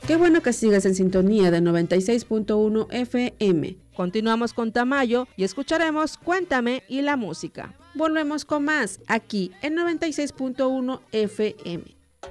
Qué bueno que sigas en sintonía de 96.1 FM. Continuamos con Tamayo y escucharemos Cuéntame y la música. Volvemos con más aquí en 96.1 FM.